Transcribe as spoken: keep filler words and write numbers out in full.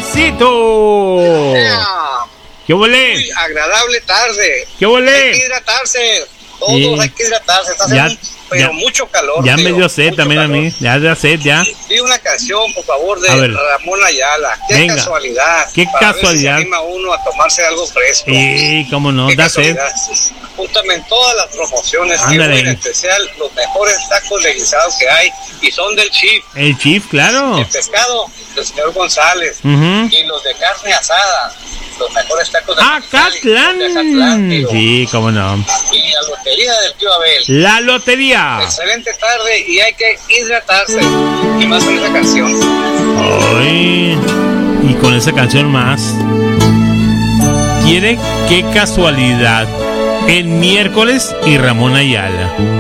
Ramoncito. Yeah. ¿Qué volé? Muy agradable tarde. ¿Qué volé? Hay que hidratarse. Todos Sí. hay que hidratarse. Está Ya, haciendo pero ya, mucho calor. Ya tío, me dio sed mucho también calor. a mí. Ya dio sed, ya. Pide una canción, por favor, de A ver. Ramón Ayala. Qué Venga. casualidad. Qué para casualidad. Ver si se anima uno a tomarse algo fresco. Sí, cómo no, Qué da sed. casualidad. Júntame en todas las promociones. Y Ándale. muy en especial los mejores tacos de guisado que hay. Y son del Chief. El Chief, claro. El pescado del señor González. Ujú. Y los de carne asada. Los mejores tacos de Acatlán. de Acatlán, tío. Sí, cómo no. Y la lotería del tío Abel. La lotería. Excelente tarde y hay que hidratarse. Y más con esa canción. Ay, y con esa canción más. ¿Quiere? Qué casualidad. El miércoles y Ramón Ayala.